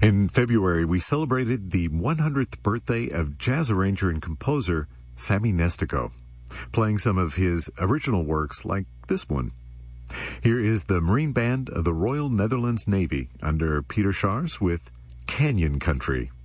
In February, we celebrated the 100th birthday of jazz arranger and composer Sammy Nestico, playing some of his original works like this one. Here is the Marine Band of the Royal Netherlands Navy under Peter Schars with Canyon Country.